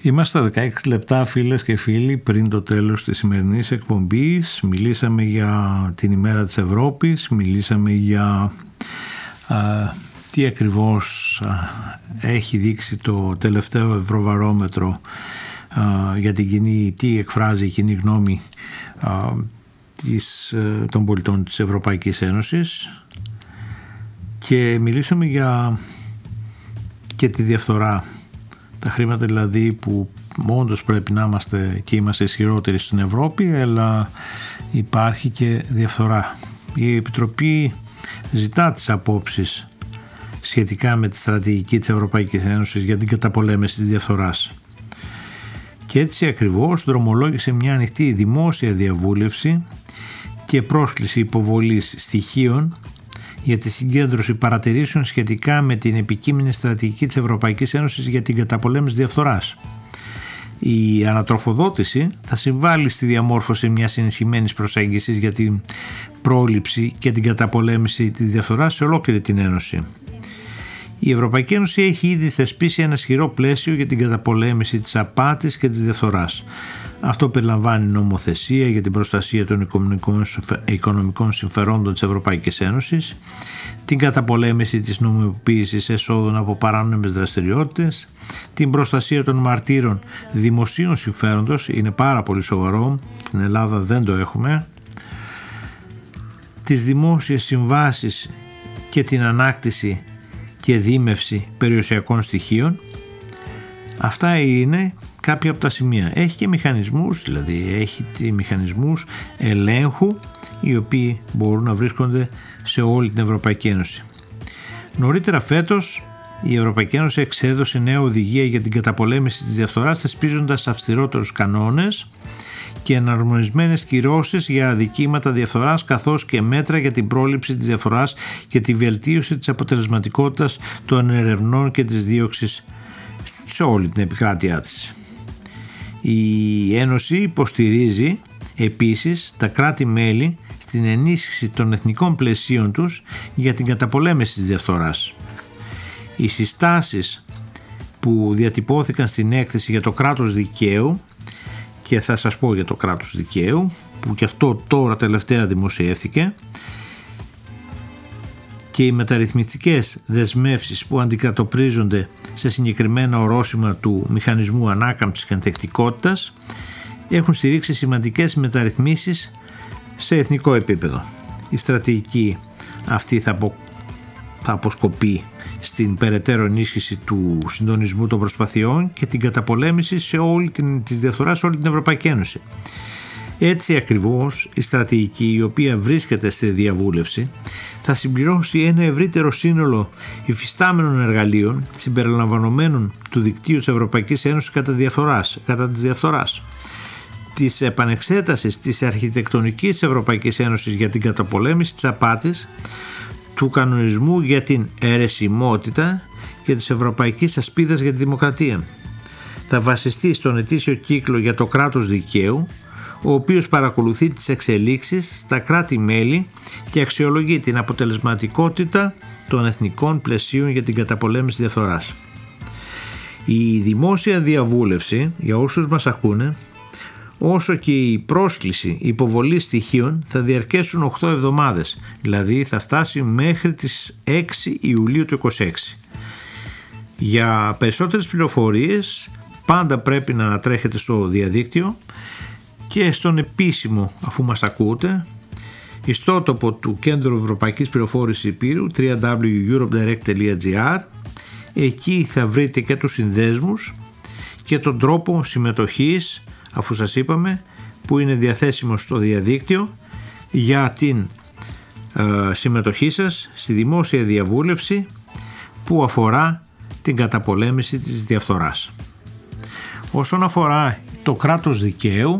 Είμαστε 16 λεπτά, φίλες και φίλοι, πριν το τέλος της σημερινής εκπομπής. Μιλήσαμε για την ημέρα της Ευρώπης, μιλήσαμε για τι ακριβώς έχει δείξει το τελευταίο ευρωβαρόμετρο για την κοινή, τι εκφράζει η κοινή γνώμη των πολιτών της Ευρωπαϊκής Ένωσης, και μιλήσαμε για και τη διαφθορά, τα χρήματα δηλαδή που όντως πρέπει να είμαστε και είμαστε ισχυρότεροι στην Ευρώπη, αλλά υπάρχει και διαφθορά. Η Επιτροπή ζητά τις απόψεις σχετικά με τη στρατηγική της Ευρωπαϊκής Ένωσης για την καταπολέμηση της διαφθοράς. Και έτσι ακριβώς δρομολόγησε μια ανοιχτή δημόσια διαβούλευση και πρόσκληση υποβολής στοιχείων για τη συγκέντρωση παρατηρήσεων σχετικά με την επικείμενη στρατηγική της Ευρωπαϊκής Ένωσης για την καταπολέμηση της διαφθοράς. Η ανατροφοδότηση θα συμβάλλει στη διαμόρφωση μιας ενισχυμένης προσέγγισης για την πρόληψη και την καταπολέμηση της διαφθοράς σε ολόκληρη την Ένωση. Η Ευρωπαϊκή Ένωση έχει ήδη θεσπίσει ένα ισχυρό πλαίσιο για την καταπολέμηση της απάτης και της διαφθοράς. Αυτό περιλαμβάνει νομοθεσία για την προστασία των οικονομικών συμφερόντων της Ευρωπαϊκής Ένωσης, την καταπολέμηση της νομιμοποίησης εσόδων από παράνομες δραστηριότητες, την προστασία των μαρτύρων δημοσίων συμφέροντος, είναι πάρα πολύ σοβαρό, στην Ελλάδα δεν το έχουμε, τις δημόσιες συμβάσεις και την ανάκτηση και δίμευση περιουσιακών στοιχείων. Αυτά είναι κάποια από τα σημεία. Έχει και μηχανισμούς, δηλαδή έχει μηχανισμούς ελέγχου, οι οποίοι μπορούν να βρίσκονται σε όλη την Ευρωπαϊκή Ένωση. Νωρίτερα φέτος η Ευρωπαϊκή Ένωση εξέδωσε νέα οδηγία για την καταπολέμηση της διαφθοράς, θεσπίζοντας αυστηρότερους κανόνες και εναρμονισμένες κυρώσεις για αδικήματα διαφθοράς, καθώς και μέτρα για την πρόληψη της διαφθοράς και τη βελτίωση της αποτελεσματικότητας των ερευνών και της δίωξης σε όλη την επικράτειά της. Η Ένωση υποστηρίζει επίσης τα κράτη-μέλη στην ενίσχυση των εθνικών πλαισίων τους για την καταπολέμηση της διαφθοράς. Οι συστάσεις που διατυπώθηκαν στην έκθεση για το κράτος δικαίου, και θα σας πω για το κράτος δικαίου, που και αυτό τώρα τελευταία δημοσιεύθηκε, και οι μεταρρυθμιστικές δεσμεύσεις που αντικατοπτρίζονται σε συγκεκριμένα ορόσημα του Μηχανισμού Ανάκαμψης και Ανθεκτικότητας έχουν στηρίξει σημαντικές μεταρρυθμίσεις σε εθνικό επίπεδο. Η στρατηγική αυτή θα αποσκοπεί στην περαιτέρω ενίσχυση του συντονισμού των προσπαθειών και την καταπολέμηση σε όλη τη διαφθορά σε όλη την Ευρωπαϊκή Ένωση. Έτσι ακριβώς η στρατηγική, η οποία βρίσκεται στη διαβούλευση, θα συμπληρώσει ένα ευρύτερο σύνολο υφιστάμενων εργαλείων συμπεριλαμβανομένων του δικτύου της Ευρωπαϊκής Ένωσης κατά της διαφθοράς, της επανεξέτασης της αρχιτεκτονικής της Ευρωπαϊκής Ένωσης για την καταπολέμηση της απάτης, του κανονισμού για την αιρεσιμότητα και της Ευρωπαϊκής Ασπίδας για τη Δημοκρατία. Θα βασιστεί στον ετήσιο κύκλο για το κράτος δικαίου, ο οποίος παρακολουθεί τις εξελίξεις στα κράτη-μέλη και αξιολογεί την αποτελεσματικότητα των εθνικών πλαισίων για την καταπολέμηση διαφθοράς. Η δημόσια διαβούλευση, για όσους μας ακούνε, όσο και η πρόσκληση υποβολής στοιχείων θα διαρκέσουν 8 εβδομάδες, δηλαδή θα φτάσει μέχρι τις 6 Ιουλίου του 2026. Για περισσότερες πληροφορίες πάντα πρέπει να ανατρέχετε στο διαδίκτυο και στον επίσημο, αφού μας ακούτε, ιστότοπο του Κέντρου Ευρωπαϊκής Πληροφόρησης Υπήρου, www.europedirect.gr. Εκεί θα βρείτε και τους συνδέσμους και τον τρόπο συμμετοχής, αφού σας είπαμε, που είναι διαθέσιμο στο διαδίκτυο για την συμμετοχή σας στη δημόσια διαβούλευση που αφορά την καταπολέμηση της διαφθοράς. Όσον αφορά το κράτος δικαίου,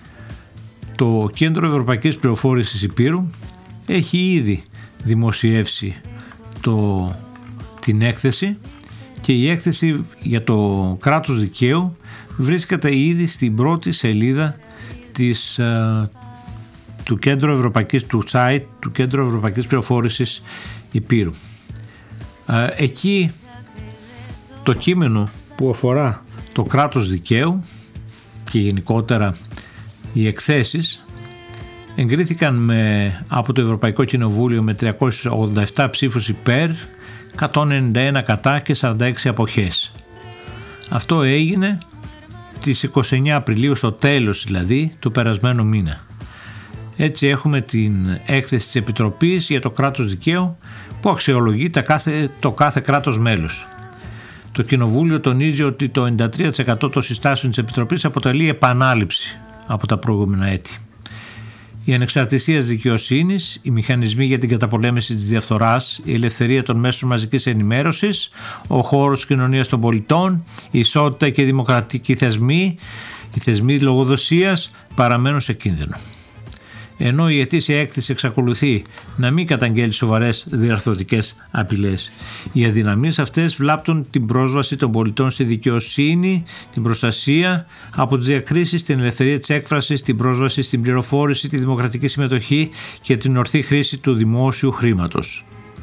το Κέντρο Ευρωπαϊκής Πληροφόρησης Υπήρου έχει ήδη δημοσιεύσει την έκθεση, και η έκθεση για το κράτος δικαίου βρίσκεται ήδη στην πρώτη σελίδα του site του Κέντρου Ευρωπαϊκής Πληροφόρησης Υπήρου. Εκεί το κείμενο που αφορά το κράτος δικαίου και γενικότερα οι εκθέσεις εγκρίθηκαν από το Ευρωπαϊκό Κοινοβούλιο με 387 ψήφους υπέρ, 191 κατά και 46 αποχές. Αυτό έγινε τις 29 Απριλίου, στο τέλος δηλαδή του περασμένου μήνα. Έτσι έχουμε την έκθεση της Επιτροπής για το κράτος δικαίου που αξιολογεί το κάθε κράτος μέλος. Το Κοινοβούλιο τονίζει ότι το 93% των συστάσεων της Επιτροπής αποτελεί επανάληψη από τα προηγούμενα έτη. Η ανεξαρτησία της δικαιοσύνης, οι μηχανισμοί για την καταπολέμηση της διαφθοράς, η ελευθερία των μέσων μαζικής ενημέρωσης, ο χώρος κοινωνίας των πολιτών, η ισότητα και οι δημοκρατικοί θεσμοί, οι θεσμοί λογοδοσίας παραμένουν σε κίνδυνο. Ενώ η ετήσια έκθεση εξακολουθεί να μην καταγγέλει σοβαρές διαρθρωτικές απειλές. Οι αδυναμίες αυτές βλάπτουν την πρόσβαση των πολιτών στη δικαιοσύνη, την προστασία από τις διακρίσεις, την ελευθερία της έκφρασης, την πρόσβαση στην πληροφόρηση, τη δημοκρατική συμμετοχή και την ορθή χρήση του δημόσιου χρήματος.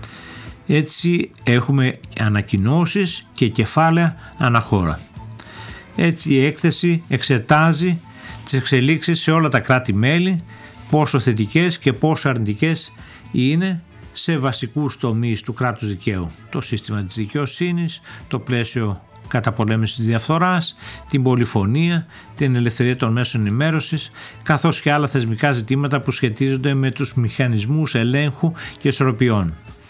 Έτσι έχουμε ανακοινώσεις και κεφάλαια αναχώρα. Έτσι η έκθεση εξετάζει τις εξελίξεις σε όλα τα κράτη-μέλη, πόσο θετικές και πόσο αρνητικές είναι σε βασικούς τομείς του κράτους δικαίου. Το σύστημα της δικαιοσύνης, το πλαίσιο καταπολέμησης της διαφθοράς, την πολυφωνία, την ελευθερία των μέσων ενημέρωσης, καθώς και άλλα θεσμικά ζητήματα που σχετίζονται με τους μηχανισμούς ελέγχου και ισορροπιών.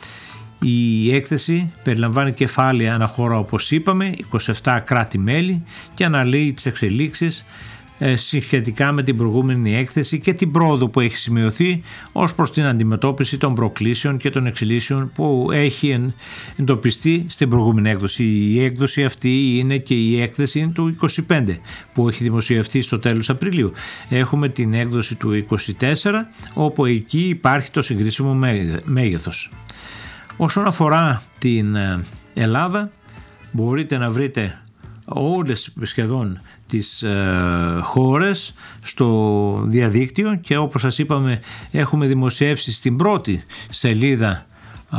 Η έκθεση περιλαμβάνει κεφάλαια αναχώρα, όπως είπαμε, 27 κράτη-μέλη και αναλύει τις εξελίξεις σχετικά με την προηγούμενη έκθεση και την πρόοδο που έχει σημειωθεί ως προς την αντιμετώπιση των προκλήσεων και των εξελίξεων που έχει εντοπιστεί στην προηγούμενη έκδοση. Η έκδοση αυτή είναι και η έκθεση του 25 που έχει δημοσιευτεί στο τέλος Απριλίου. Έχουμε την έκδοση του 24 όπου εκεί υπάρχει το συγκρίσιμο μέγεθος. Όσον αφορά την Ελλάδα, μπορείτε να βρείτε όλες σχεδόν τις χώρες στο διαδίκτυο και όπως σας είπαμε έχουμε δημοσιεύσει στην πρώτη σελίδα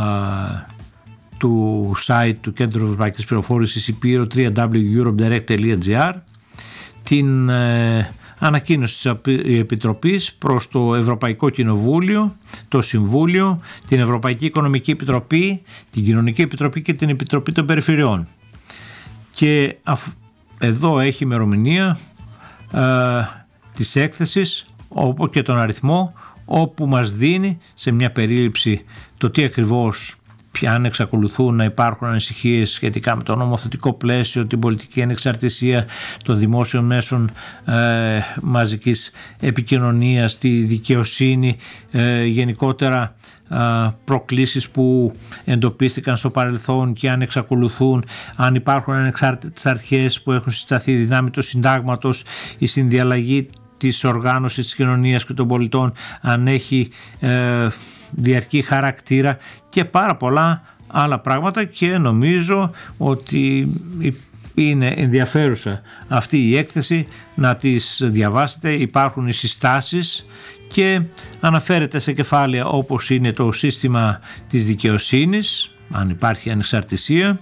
του site του Κέντρου Ευρωπαϊκής Πληροφόρησης Υπήρου www.europedirect.gr την ανακοίνωση της Επιτροπής προς το Ευρωπαϊκό Κοινοβούλιο, το Συμβούλιο, την Ευρωπαϊκή Οικονομική Επιτροπή, την Κοινωνική Επιτροπή και την Επιτροπή των Περιφερειών. Και εδώ έχει ημερομηνία της έκθεσης όπου και τον αριθμό όπου μας δίνει σε μια περίληψη το τι ακριβώς, αν εξακολουθούν να υπάρχουν ανησυχίες σχετικά με το νομοθετικό πλαίσιο, την πολιτική ανεξαρτησία των δημόσιων μέσων μαζικής επικοινωνίας, τη δικαιοσύνη, γενικότερα προκλήσεις που εντοπίστηκαν στο παρελθόν και αν εξακολουθούν, αν υπάρχουν ανεξάρτητες αρχές που έχουν συσταθεί δυνάμει του συντάγματος, η συνδιαλλαγή της οργάνωσης της κοινωνίας και των πολιτών αν έχει διαρκή χαρακτήρα και πάρα πολλά άλλα πράγματα και νομίζω ότι είναι ενδιαφέρουσα αυτή η έκθεση να τις διαβάσετε. Υπάρχουν οι συστάσεις και αναφέρεται σε κεφάλαια όπως είναι το σύστημα της δικαιοσύνης, αν υπάρχει ανεξαρτησία,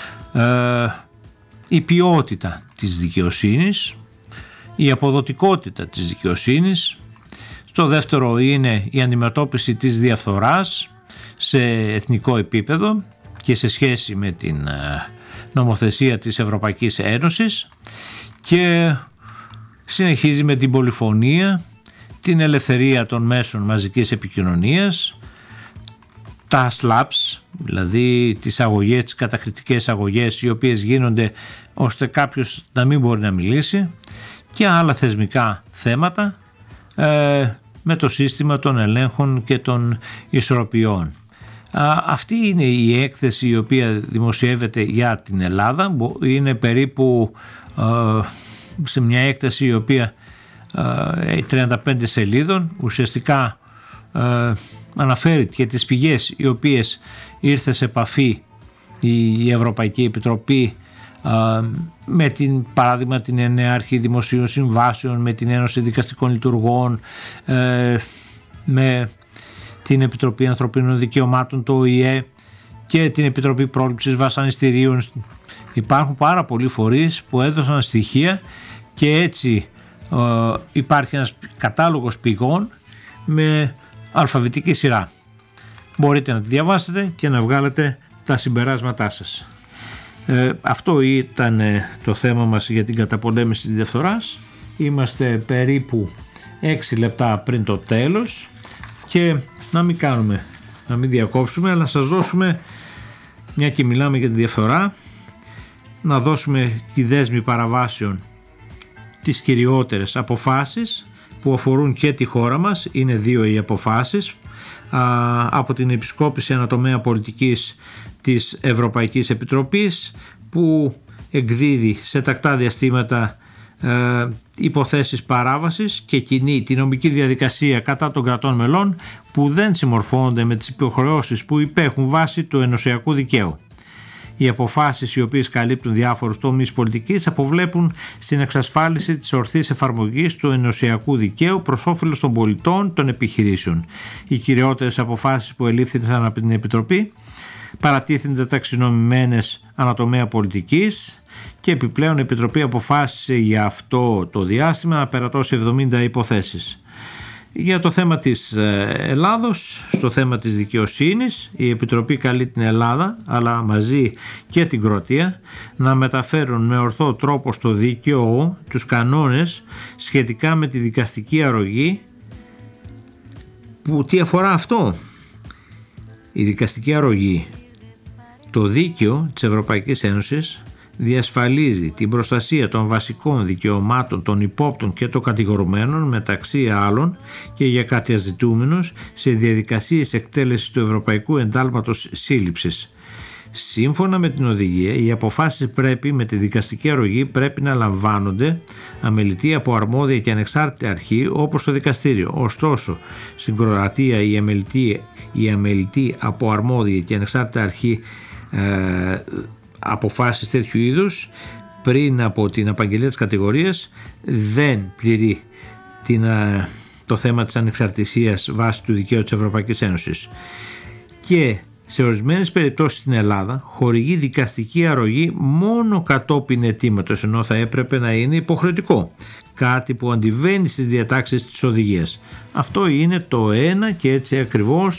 η ποιότητα της δικαιοσύνης, η αποδοτικότητα της δικαιοσύνης. Το δεύτερο είναι η αντιμετώπιση της διαφθοράς σε εθνικό επίπεδο και σε σχέση με την νομοθεσία της Ευρωπαϊκής Ένωσης και συνεχίζει με την πολυφωνία, την ελευθερία των μέσων μαζικής επικοινωνίας, τα SLAPS, δηλαδή τις αγωγές, τις κατακριτικές αγωγές οι οποίες γίνονται ώστε κάποιος να μην μπορεί να μιλήσει και άλλα θεσμικά θέματα με το σύστημα των ελέγχων και των ισορροπιών. Αυτή είναι η έκθεση η οποία δημοσιεύεται για την Ελλάδα. Είναι περίπου σε μια έκθεση η οποία 35 σελίδων, ουσιαστικά αναφέρει και τις πηγές οι οποίες ήρθε σε επαφή η Ευρωπαϊκή Επιτροπή με την παράδειγμα την Εννέα Αρχή Δημοσίων Συμβάσεων, με την Ένωση Δικαστικών Λειτουργών, με την Επιτροπή Ανθρωπίνων Δικαιωμάτων, το ΟΗΕ και την Επιτροπή Πρόληψης Βασανιστήριων Υπάρχουν πάρα πολλοί φορείς που έδωσαν στοιχεία και έτσι υπάρχει ένας κατάλογος πηγών με αλφαβητική σειρά. Μπορείτε να τη διαβάσετε και να βγάλετε τα συμπεράσματά σας. Αυτό ήταν το θέμα μας για την καταπολέμηση της διαφθοράς. Είμαστε περίπου 6 λεπτά πριν το τέλος και να μην διακόψουμε, αλλά να σας δώσουμε, μια και μιλάμε για τη διαφθορά, να δώσουμε τη δέσμη παραβάσεων, τις κυριότερες αποφάσεις που αφορούν και τη χώρα μας. Είναι 2 οι αποφάσεις από την Επισκόπηση Ανατομέα Πολιτικής της Ευρωπαϊκής Επιτροπής, που εκδίδει σε τακτά διαστήματα υποθέσεις παράβασης και κινεί τη νομική διαδικασία κατά των κρατών μελών που δεν συμμορφώνονται με τις υποχρεώσεις που υπέχουν βάσει του ενωσιακού δικαίου. Οι αποφάσεις, οι οποίες καλύπτουν διάφορους τομείς πολιτικής, αποβλέπουν στην εξασφάλιση της ορθής εφαρμογής του ενωσιακού δικαίου προς όφελος των πολιτών, των επιχειρήσεων. Οι κυριότερες αποφάσεις που ελήφθησαν από την Επιτροπή παρατίθενται ταξινομημένες ανατομέα πολιτικής και επιπλέον η Επιτροπή αποφάσισε για αυτό το διάστημα να περατώσει 70 υποθέσεις. Για το θέμα της Ελλάδος, στο θέμα της δικαιοσύνης, η Επιτροπή καλεί την Ελλάδα, αλλά μαζί και την Κροατία, να μεταφέρουν με ορθό τρόπο στο δίκαιο τους κανόνες σχετικά με τη δικαστική αρρωγή. Που τι αφορά αυτό? Η δικαστική αρρωγή. Το δίκαιο της Ευρωπαϊκής Ένωσης διασφαλίζει την προστασία των βασικών δικαιωμάτων των υπόπτων και των κατηγορουμένων, μεταξύ άλλων και για καταζητούμενους σε διαδικασίες εκτέλεσης του Ευρωπαϊκού Εντάλματος Σύλληψης. Σύμφωνα με την οδηγία, οι αποφάσεις με τη δικαστική αρρωγή πρέπει να λαμβάνονται αμελητή από αρμόδια και ανεξάρτητη αρχή όπως το δικαστήριο. Ωστόσο, στην Κροατία η αμελητή από αρμόδια και ανεξάρτητη αρχή αποφάσεις τέτοιου είδους πριν από την απαγγελία της κατηγορίας δεν πληρεί το θέμα της ανεξαρτησίας βάσει του δικαίου της Ευρωπαϊκής Ένωσης. Και σε ορισμένες περιπτώσεις στην Ελλάδα χορηγεί δικαστική αρρωγή μόνο κατόπιν αιτήματος, ενώ θα έπρεπε να είναι υποχρεωτικό, κάτι που αντιβαίνει στις διατάξεις της οδηγίας. Αυτό είναι το ένα και έτσι ακριβώς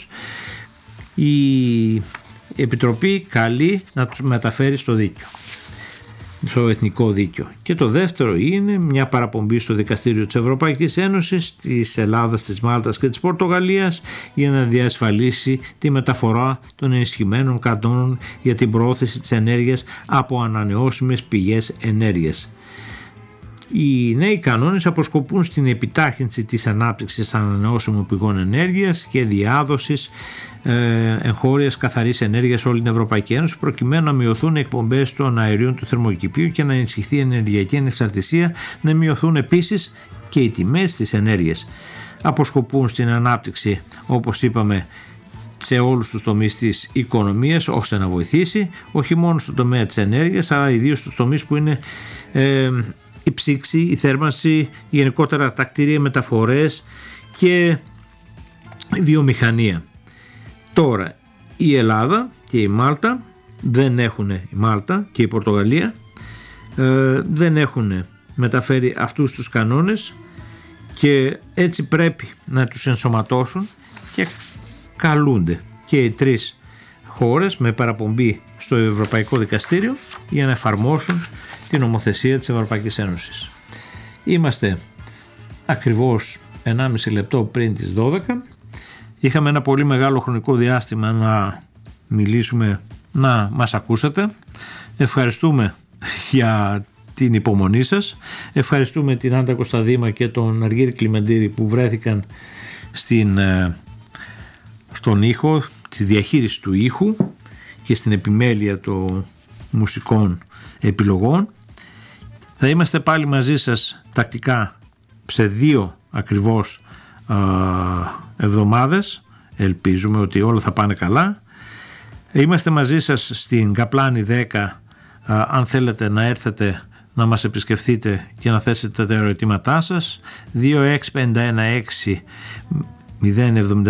η Επιτροπή καλεί να τους μεταφέρει στο δίκαιο, στο εθνικό δίκαιο. Και το δεύτερο είναι μια παραπομπή στο Δικαστήριο της Ευρωπαϊκής Ένωσης, της Ελλάδας, της Μάλτας και της Πορτογαλίας για να διασφαλίσει τη μεταφορά των ενισχυμένων κανόνων για την προώθηση της ενέργειας από ανανεώσιμες πηγές ενέργειας. Οι νέοι κανόνες αποσκοπούν στην επιτάχυνση της ανάπτυξης ανανεώσιμων πηγών ενέργειας και διάδοσης εγχώριας καθαρής ενέργειας σε όλη την Ευρωπαϊκή Ένωση, προκειμένου να μειωθούν οι εκπομπές των αερίων του θερμοκηπίου και να ενισχυθεί η ενεργειακή ανεξαρτησία, να μειωθούν επίσης και οι τιμές της ενέργειας. Αποσκοπούν στην ανάπτυξη, όπως είπαμε, σε όλους τους τομείς της οικονομίας, ώστε να βοηθήσει όχι μόνο στον τομέα της ενέργειας, αλλά ιδίως στους τομείς που είναι η ψήξη, η θέρμανση, γενικότερα τα κτίρια, μεταφορές και η βιομηχανία. Τώρα η Ελλάδα και η Μάλτα η Μάλτα και η Πορτογαλία δεν έχουν μεταφέρει αυτούς τους κανόνες και έτσι πρέπει να τους ενσωματώσουν και καλούνται και οι τρεις χώρες με παραπομπή στο Ευρωπαϊκό Δικαστήριο για να εφαρμόσουν την νομοθεσία της Ευρωπαϊκής Ένωσης. Είμαστε ακριβώς 1,5 λεπτό πριν τις 12. Είχαμε ένα πολύ μεγάλο χρονικό διάστημα να μιλήσουμε, να μας ακούσατε. Ευχαριστούμε για την υπομονή σας. Ευχαριστούμε την Άντα Κωνσταντίμα και τον Αργύρη Κλιμεντήρη που βρέθηκαν στον ήχο, στη διαχείριση του ήχου και στην επιμέλεια των μουσικών επιλογών. Θα είμαστε πάλι μαζί σας τακτικά σε 2 ακριβώς εβδομάδες. Ελπίζουμε ότι όλα θα πάνε καλά. Είμαστε μαζί σας στην Καπλάνη 10. Αν θέλετε να έρθετε να μας επισκεφθείτε και να θέσετε τα ερωτήματά σας.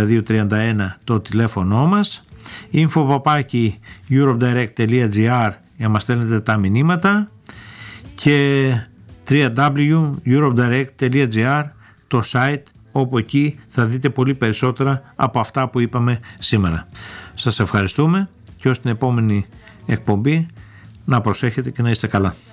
26516-07231 το τηλέφωνο μας. info@eurodirect.gr για να μας στέλνετε τα μηνύματα, και www.europedirect.gr, το site, όπου εκεί θα δείτε πολύ περισσότερα από αυτά που είπαμε σήμερα. Σας ευχαριστούμε και ως την επόμενη εκπομπή να προσέχετε και να είστε καλά.